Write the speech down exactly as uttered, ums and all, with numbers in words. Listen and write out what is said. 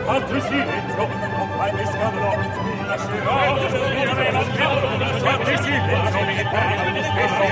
Fate silenzio, fai pescarlo, lascerò, io me lo scherzo, fate silenzio, fai pescarlo,